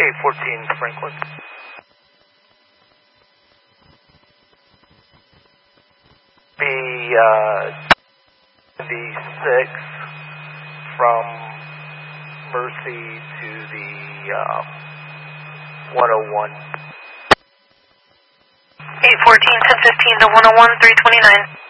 814 Franklin. Be 76 from Mercy to the 101. 814, 1015 to 101, 329.